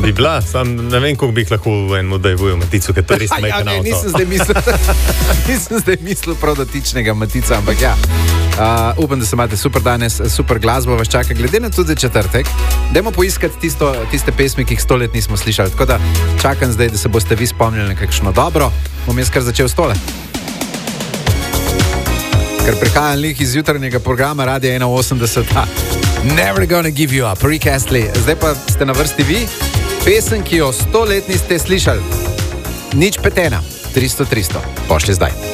Bi bila, sam ne vem, koliko bi jih lahko v enem odajvuju Maticu, ker to je res majhen avto. Nisem zdaj mislil prav dotičnega Matica, ampak ja. Upam, da se imate super danes, super glasbo vas čaka. Glede na tudi četrtek, dajmo poiskati tiste pesmi, ki jih 100 let nismo slišali. Tako da čakam zdaj, da se boste vi spomnili na kakšno dobro. Bom jaz kar začel s tole. Ker prihajam lih iz jutarnjega programa Radia 81. Never gonna give you up, Rick Astley. Zdaj pa ste na vrsti vi. Pesem, ki jo 100 let niste slišali. Nič petena. 300. Pošli zdaj.